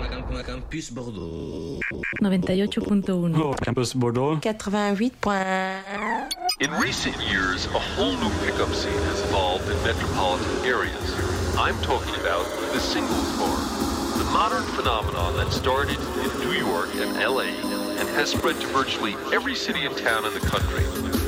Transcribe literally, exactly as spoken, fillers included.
Campus Bordeaux. noventa y ocho punto uno. Oh, Campus Bordeaux. quatre-vingt-huit point un. In recent years, a whole new pickup scene has evolved in metropolitan areas. I'm talking about the singles bar, the modern phenomenon that started in New York and L A and has spread to virtually every city and town in the country.